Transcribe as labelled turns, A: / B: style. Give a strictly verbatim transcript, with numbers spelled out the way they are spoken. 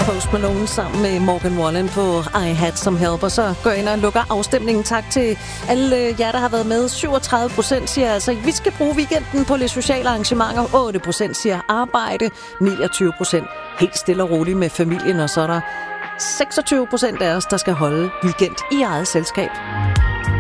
A: Post Malone sammen med Morgan Wallen på I Had Some Help. Og så går ind og lukker afstemningen. Tak til alle jer, der har været med. syvogtredive procent siger altså, vi skal bruge weekenden på lidt sociale arrangementer. otte procent siger arbejde. niogtyve procent helt stille og roligt med familien. Og så er der seksogtyve procent af os, der skal holde weekend i eget selskab.